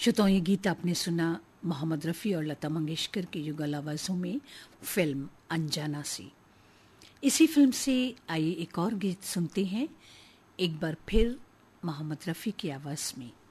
श्रोताओं, ये गीत आपने सुना मोहम्मद रफ़ी और लता मंगेशकर की युगल आवाज़ों में फिल्म अनजाना से। इसी फिल्म से आइए एक और गीत सुनते हैं, एक बार फिर मोहम्मद रफ़ी की आवाज़ में।